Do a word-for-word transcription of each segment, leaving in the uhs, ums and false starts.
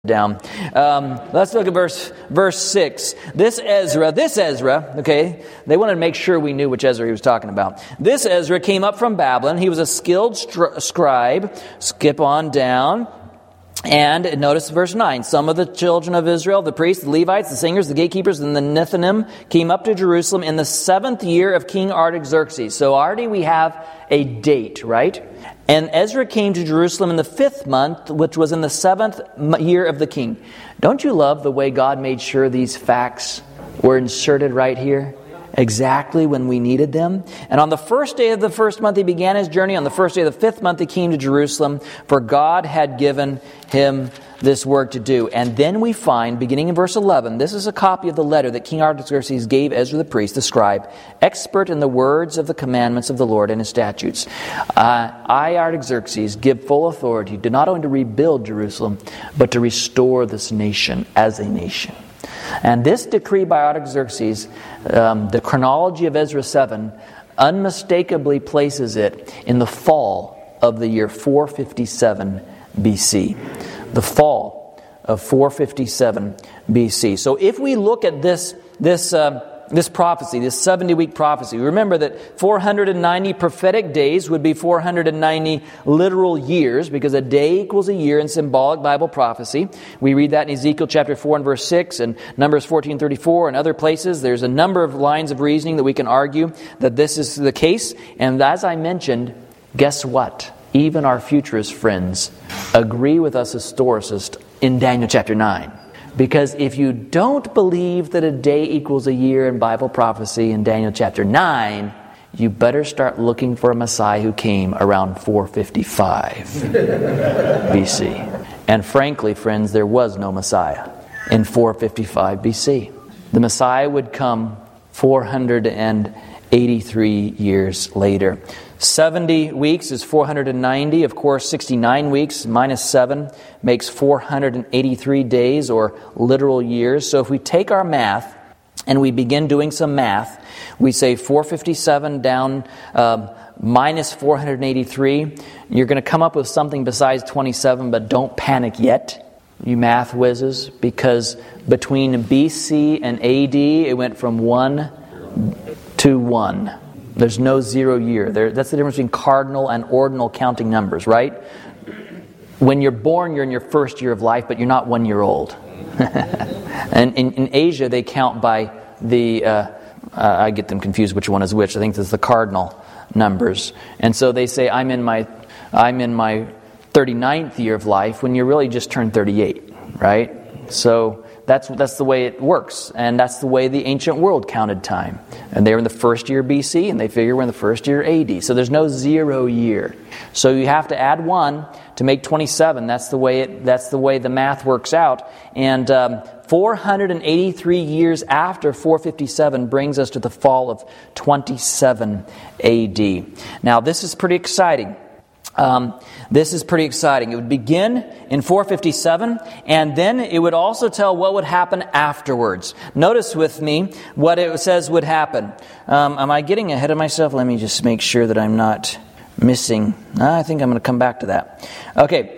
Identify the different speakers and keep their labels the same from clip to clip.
Speaker 1: down. Um, let's look at verse verse six. This Ezra, this Ezra, okay, they wanted to make sure we knew which Ezra he was talking about. This Ezra came up from Babylon. He was a skilled stri- scribe. Skip on down. And notice verse nine. Some of the children of Israel, the priests, the Levites, the singers, the gatekeepers, and the Nethinim came up to Jerusalem in the seventh year of King Artaxerxes. So already we have a date, right? And Ezra came to Jerusalem in the fifth month, which was in the seventh year of the king. Don't you love the way God made sure these facts were inserted right here? Exactly when we needed them. And on the first day of the first month he began his journey. On the first day of the fifth month he came to Jerusalem, for God had given him this work to do. And then we find, beginning in verse eleven, this is a copy of the letter that King Artaxerxes gave Ezra the priest, the scribe, expert in the words of the commandments of the Lord and his statutes. Uh, I, Artaxerxes, give full authority to not only to rebuild Jerusalem, but to restore this nation as a nation. And this decree by Artaxerxes, um, the chronology of Ezra seven, unmistakably places it in the fall of the year four fifty-seven B C. The fall of four fifty-seven B C. So if we look at this this uh, this prophecy, this seventy-week prophecy, remember that four hundred ninety prophetic days would be four hundred ninety literal years, because a day equals a year in symbolic Bible prophecy. We read that in Ezekiel chapter four and verse six, and Numbers fourteen thirty-four, and other places. There's a number of lines of reasoning that we can argue that this is the case. And as I mentioned, guess what? Even our futurist friends agree with us historicists in Daniel chapter nine. Because if you don't believe that a day equals a year in Bible prophecy in Daniel chapter nine, you better start looking for a Messiah who came around four fifty-five B C. And frankly, friends, there was no Messiah in four fifty-five B C. The Messiah would come four hundred eighty-three years later. seventy weeks is four hundred ninety. Of course, sixty-nine weeks minus seven makes four hundred eighty-three days, or literal years. So if we take our math and we begin doing some math, we say four fifty-seven down um, minus four hundred eighty-three. You're going to come up with something besides twenty-seven, but don't panic yet, you math whizzes, because between B C and A D, it went from one to one. There's no zero year. There, that's the difference between cardinal and ordinal counting numbers, right? When you're born, you're in your first year of life, but you're not one year old. And in, in Asia, they count by the, uh, uh, I get them confused which one is which. I think it's the cardinal numbers. And so they say, I'm in my, I'm in my thirty-ninth year of life, when you really just turned thirty-eight, right? So That's that's the way it works, and that's the way the ancient world counted time. And they were in the first year B C, and they figure we're in the first year A D. So there's no zero year. So you have to add one to make twenty-seven. That's the way it. That's the way the math works out. And um, four hundred eighty-three years after four fifty-seven brings us to the fall of twenty-seven A D. Now this is pretty exciting. Um, this is pretty exciting. It would begin in four fifty-seven, and then it would also tell what would happen afterwards. Notice with me what it says would happen. Um, am I getting ahead of myself? Let me just make sure that I'm not missing. I think I'm going to come back to that. Okay,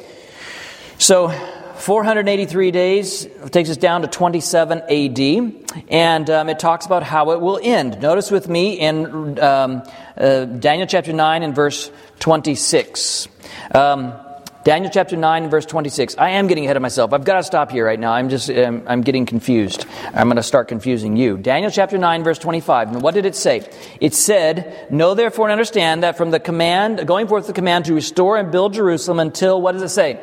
Speaker 1: so four hundred eighty-three days takes us down to twenty-seven A D, and um, it talks about how it will end. Notice with me in um, uh, Daniel chapter nine and verse twenty-six. Um, Daniel chapter nine and verse twenty-six. I am getting ahead of myself. I've got to stop here right now. I'm just um, I'm getting confused. I'm going to start confusing you. Daniel chapter nine verse twenty-five. And what did it say? It said, "Know therefore and understand that from the command, going forth the command to restore and build Jerusalem until," what does it say?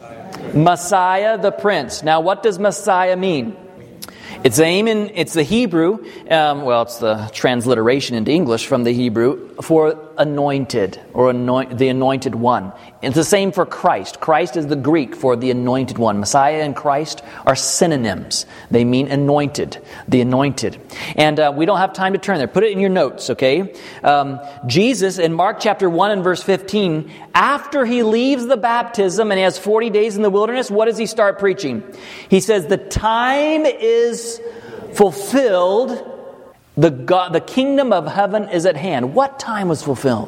Speaker 1: Messiah the Prince. Now, what does Messiah mean? It's the name in, it's the Hebrew, um, well, it's the transliteration into English from the Hebrew for anointed, or anoint, the anointed one. It's the same for Christ. Christ is the Greek for the anointed one. Messiah and Christ are synonyms. They mean anointed, the anointed. And uh, we don't have time to turn there. Put it in your notes, okay? Um, Jesus, in Mark chapter one and verse fifteen, after he leaves the baptism and he has forty days in the wilderness, what does he start preaching? He says, the time is fulfilled. The God, the kingdom of heaven is at hand. What time was fulfilled?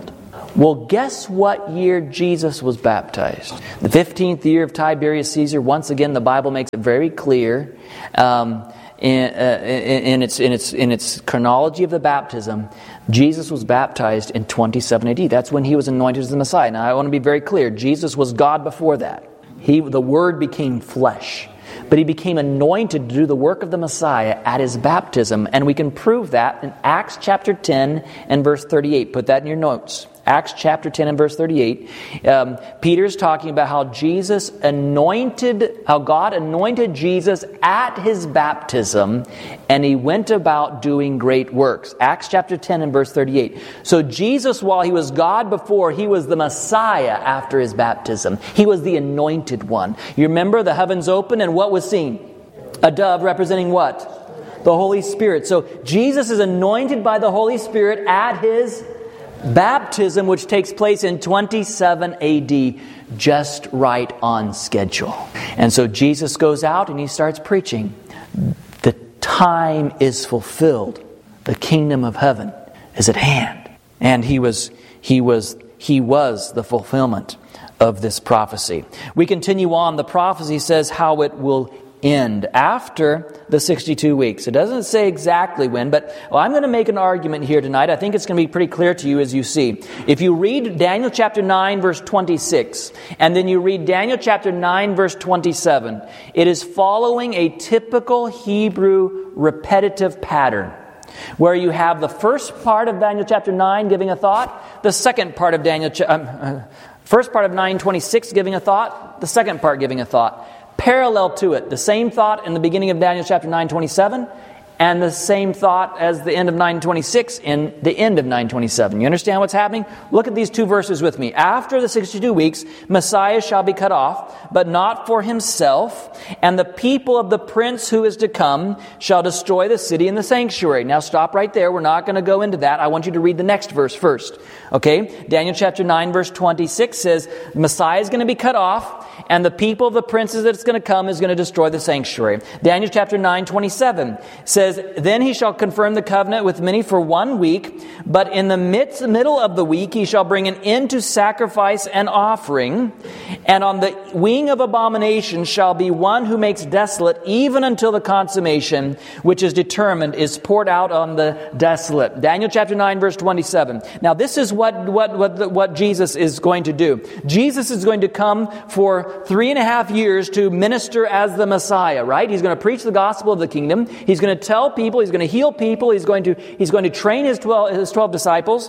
Speaker 1: Well, guess what year Jesus was baptized? The fifteenth year of Tiberius Caesar. Once again, the Bible makes it very clear um, in, uh, in, in, its, in, its, in its chronology of the baptism. Jesus was baptized in twenty-seven A D. That's when he was anointed as the Messiah. Now, I want to be very clear. Jesus was God before that. He, the Word became flesh. But he became anointed to do the work of the Messiah at his baptism. And we can prove that in Acts chapter ten and verse thirty-eight. Put that in your notes. Acts chapter ten and verse thirty-eight. Um, Peter's talking about how Jesus anointed, how God anointed Jesus at his baptism, and he went about doing great works. Acts chapter ten and verse thirty-eight. So Jesus, while he was God before, he was the Messiah after his baptism. He was the anointed one. You remember the heavens opened and what was seen? A dove representing what? The Holy Spirit. So Jesus is anointed by the Holy Spirit at his baptism, which takes place in twenty-seven A D, just right on schedule. And so Jesus goes out and he starts preaching. The time is fulfilled. The kingdom of heaven is at hand. And he was, he was, he was the fulfillment of this prophecy. We continue on. The prophecy says how it will end after the sixty-two weeks. It doesn't say exactly when, but well, I'm going to make an argument here tonight. I think it's going to be pretty clear to you as you see. If you read Daniel chapter nine verse twenty-six, and then you read Daniel chapter nine verse twenty-seven, it is following a typical Hebrew repetitive pattern, where you have the first part of Daniel chapter nine giving a thought, the second part of Daniel, um, uh, first part of nine twenty-six giving a thought, the second part giving a thought. Parallel to it, the same thought in the beginning of Daniel chapter nine twenty-seven, and the same thought as the end of nine twenty-six in the end of nine twenty-seven. You understand what's happening? Look at these two verses with me. After the sixty-two weeks, Messiah shall be cut off, but not for himself, and the people of the prince who is to come shall destroy the city and the sanctuary. Now stop right there. We're not going to go into that. I want you to read the next verse first. Okay? Daniel chapter nine verse twenty-six says, Messiah is going to be cut off, and the people of the princes that's going to come is going to destroy the sanctuary. Daniel chapter nine twenty-seven says, Then he shall confirm the covenant with many for one week, but in the midst, middle of the week he shall bring an end to sacrifice and offering, and on the wing of abomination shall be one who makes desolate, even until the consummation which is determined is poured out on the desolate. Daniel chapter nine verse twenty-seven. Now this is what, what, what, what Jesus is going to do. Jesus is going to come for three and a half years to minister as the Messiah, right? He's going to preach the gospel of the kingdom. He's going to tell people, he's going to heal people, he's going to, he's going to train his twelve, his twelve disciples.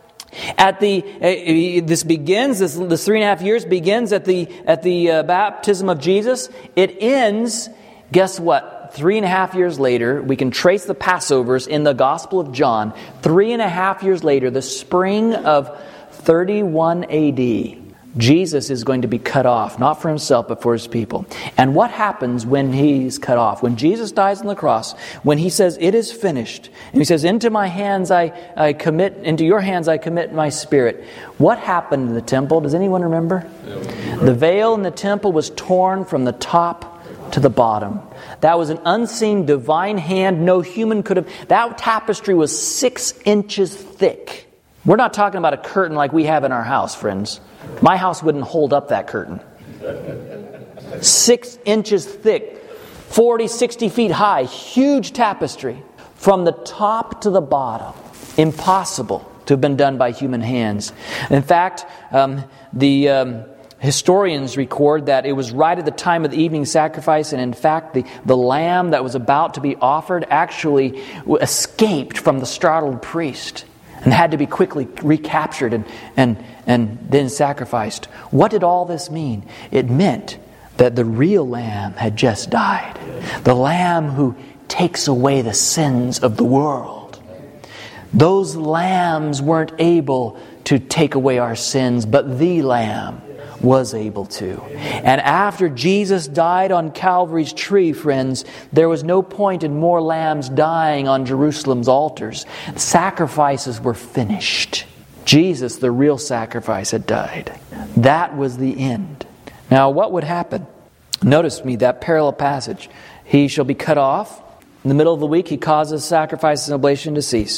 Speaker 1: At the uh, this begins this this three and a half years begins at the at the uh, baptism of Jesus. It ends. Guess what? Three and a half years later, we can trace the Passovers in the Gospel of John. Three and a half years later, the spring of thirty-one A D, Jesus is going to be cut off, not for himself, but for his people. And what happens when he's cut off? When Jesus dies on the cross, when he says, it is finished, and he says, into my hands I, I commit, into your hands I commit my spirit. What happened in the temple? Does anyone remember? The veil in the temple was torn from the top to the bottom. That was an unseen divine hand. No human could have. That tapestry was six inches thick. We're not talking about a curtain like we have in our house, friends. My house wouldn't hold up that curtain. Six inches thick, forty, sixty feet high, huge tapestry from the top to the bottom. Impossible to have been done by human hands. In fact, um, the um, historians record that it was right at the time of the evening sacrifice, and in fact, the, the lamb that was about to be offered actually escaped from the startled priest and had to be quickly recaptured and, and, and then sacrificed. What did all this mean? It meant that the real lamb had just died. The lamb who takes away the sins of the world. Those lambs weren't able to take away our sins, but the lamb was able to. And after Jesus died on Calvary's tree, friends, there was no point in more lambs dying on Jerusalem's altars. Sacrifices were finished. Jesus, the real sacrifice, had died. That was the end. Now, what would happen? Notice me that parallel passage. He shall be cut off. In the middle of the week, he causes sacrifices and oblation to cease.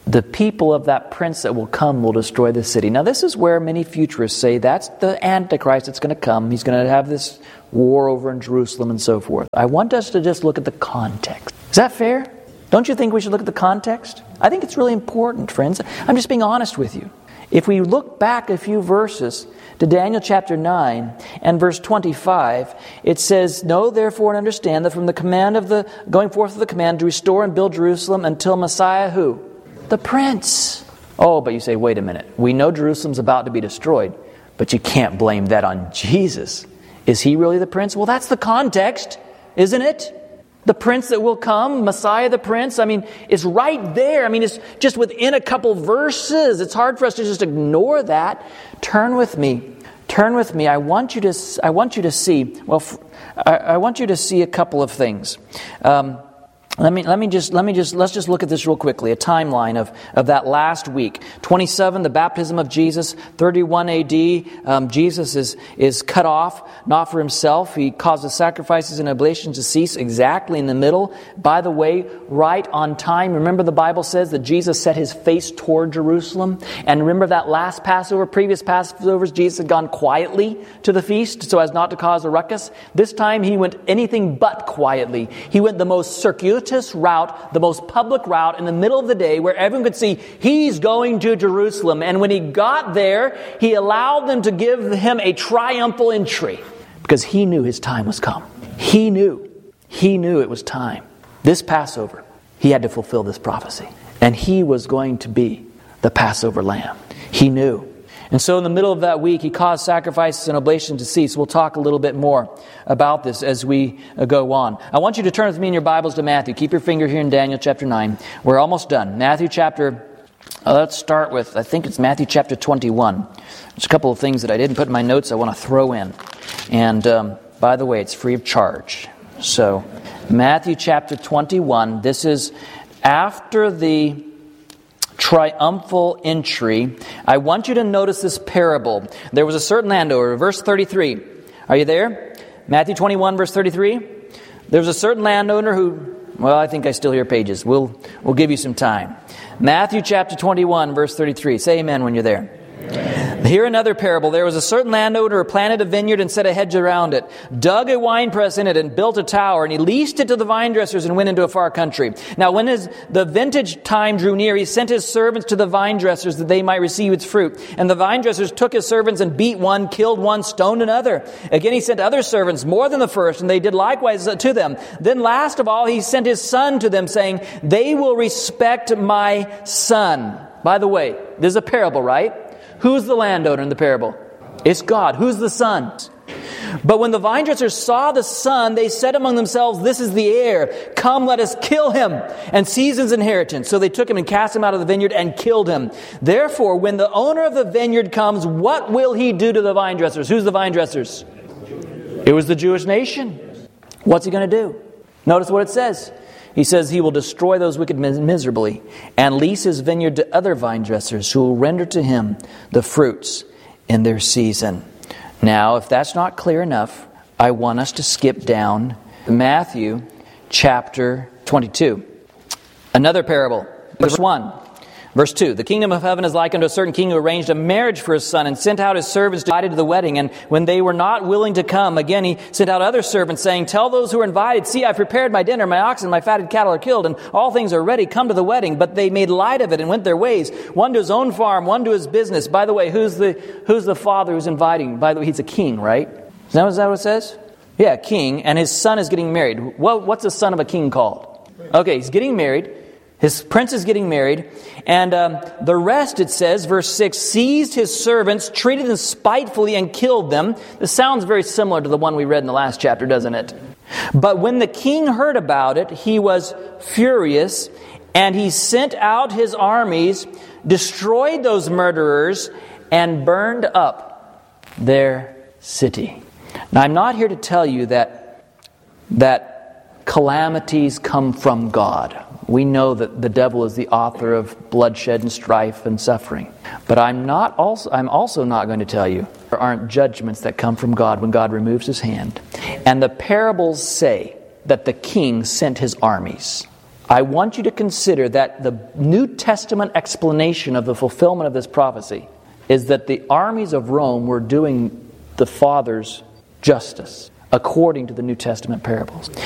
Speaker 1: the people of that prince that will come will destroy the city. Now this is where many futurists say that's the Antichrist that's going to come. He's going to have this war over in Jerusalem and so forth. I want us to just look at the context. Is that fair? Don't you think we should look at the context? I think it's really important, friends. I'm just being honest with you. If we look back a few verses to Daniel chapter nine and verse twenty-five, it says, "Know therefore and understand that from the command of the going forth of the command to restore and build Jerusalem until Messiah," who? The Prince. Oh, but you say, wait a minute. We know Jerusalem's about to be destroyed, but you can't blame that on Jesus. Is He really the Prince? Well, that's the context, isn't it? The Prince that will come, Messiah the Prince, I mean, it's right there. I mean, it's just within a couple verses. It's hard for us to just ignore that. Turn with me. Turn with me. I want you to, I want you to see, well, I, I want you to see a couple of things. Um, Let me let me just let me just let's just look at this real quickly. A timeline of, of that last week. twenty-seven, the baptism of Jesus. thirty-one A D, um, Jesus is is cut off, not for Himself. He causes sacrifices and oblations to cease exactly in the middle. By the way, right on time. Remember the Bible says that Jesus set His face toward Jerusalem. And remember that last Passover, previous Passovers, Jesus had gone quietly to the feast so as not to cause a ruckus. This time He went anything but quietly. He went the most circuitous route, the most public route in the middle of the day where everyone could see He's going to Jerusalem. And when He got there, He allowed them to give Him a triumphal entry because He knew His time was come. He knew. He knew it was time. This Passover, He had to fulfill this prophecy. And He was going to be the Passover lamb. He knew. And so in the middle of that week, He caused sacrifices and oblations to cease. We'll talk a little bit more about this as we go on. I want you to turn with me in your Bibles to Matthew. Keep your finger here in Daniel chapter nine. We're almost done. Matthew chapter, uh, let's start with, I think it's Matthew chapter twenty-one. There's a couple of things that I didn't put in my notes I want to throw in. And um, by the way, it's free of charge. So Matthew chapter twenty-one, this is after the triumphal entry. I want you to notice this parable. There was a certain landowner, verse thirty-three. Are you there? Matthew twenty-one, verse thirty-three. There was a certain landowner who, well, I think I still hear pages. We'll we'll give you some time. Matthew chapter twenty-one, verse thirty-three. Say amen when you're there. Here another parable. There was a certain landowner who planted a vineyard and set a hedge around it, dug a winepress in it and built a tower, and he leased it to the vine dressers and went into a far country. Now when his, the vintage time drew near, he sent his servants to the vine dressers that they might receive its fruit. And the vine dressers took his servants and beat one, killed one, stoned another. Again he sent other servants, more than the first, and they did likewise to them. Then last of all he sent his son to them, saying, "They will respect my son." By the way, this is a parable, right? Who's the landowner in the parable? It's God. Who's the son? But when the vine dressers saw the son, they said among themselves, "This is the heir. Come, let us kill him and seize his inheritance." So they took him and cast him out of the vineyard and killed him. Therefore, when the owner of the vineyard comes, what will he do to the vine dressers? Who's the vine dressers? It was the Jewish nation. What's he going to do? Notice what it says. He says he will destroy those wicked men miserably and lease his vineyard to other vine dressers who will render to him the fruits in their season. Now, if that's not clear enough, I want us to skip down to Matthew chapter twenty-two. Another parable, verse one. Verse two, "The kingdom of heaven is like unto a certain king who arranged a marriage for his son and sent out his servants invited to the wedding. And when they were not willing to come, again he sent out other servants, saying, Tell those who are invited, see, I've prepared my dinner, my oxen, my fatted cattle are killed, and all things are ready. Come to the wedding. But they made light of it and went their ways, one to his own farm, one to his business." By the way, who's the who's the father who's inviting? By the way, he's a king, right? Is that, is that what it says? Yeah, king, and his son is getting married. Well, what's the son of a king called? Okay, he's getting married. His prince is getting married, and um, the rest, it says, verse six, seized his servants, treated them spitefully, and killed them. This sounds very similar to the one we read in the last chapter, doesn't it? But when the king heard about it, he was furious, and he sent out his armies, destroyed those murderers, and burned up their city. Now, I'm not here to tell you that that calamities come from God. We know that the devil is the author of bloodshed and strife and suffering. But I'm not also I'm also not going to tell you there aren't judgments that come from God when God removes his hand. And the parables say that the king sent his armies. I want you to consider that the New Testament explanation of the fulfillment of this prophecy is that the armies of Rome were doing the Father's justice according to the New Testament parables.